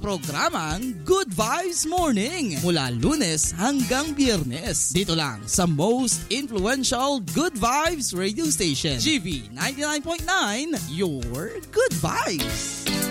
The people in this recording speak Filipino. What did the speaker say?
programang Good Vibes Morning mula Lunes hanggang Biyernes. Dito lang sa most influential Good Vibes radio station, GV 99.9, your Good Vibes.